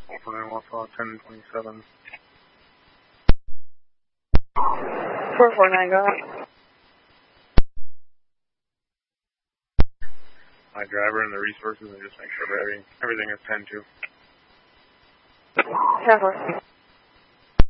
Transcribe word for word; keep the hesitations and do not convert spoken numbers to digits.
four nine Wausau, ten twenty-seven. four four nine, go ahead. My driver and the resources, and just make sure everything, everything is ten two. ten four.